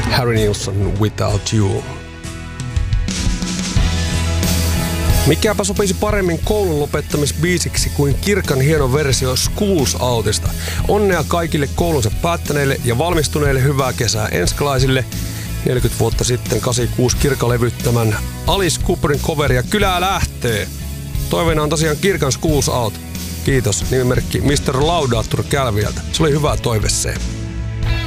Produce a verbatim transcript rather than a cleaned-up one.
Harry Nilsson, Without You. Mikäpä sopisi paremmin koulun lopettamisbiisiksi kuin Kirkan hieno versio Schools Outista. Onnea kaikille koulunsa päättäneille ja valmistuneille, hyvää kesää enskalaisille. neljäkymmentä vuotta sitten kahdeksankymmentäkuusi Kirka levyttämän Alice Cooperin coveria Kylää lähtee. Toiveena on tosiaan Kirkan Schools Out. Kiitos, nimimerkki mister Laudatur Kälviältä. Se oli hyvä toive se.